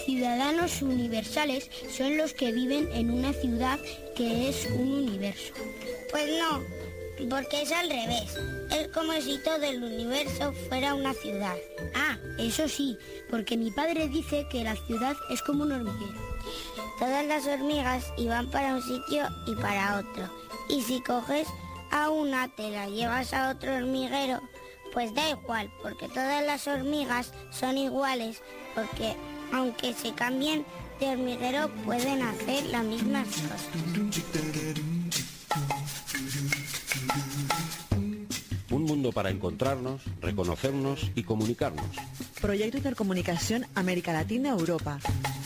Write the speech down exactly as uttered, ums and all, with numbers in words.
ciudadanos universales son los que viven en una ciudad que es un universo. Pues no, porque es al revés. Es como si todo el universo fuera una ciudad. Ah, eso sí, porque mi padre dice que la ciudad es como un hormiguero. Todas las hormigas iban para un sitio y para otro. Y si coges a una, te la llevas a otro hormiguero, pues da igual, porque todas las hormigas son iguales, porque aunque se cambien de hormiguero pueden hacer las mismas cosas. Un mundo para encontrarnos, reconocernos y comunicarnos. Proyecto Intercomunicación América Latina-Europa.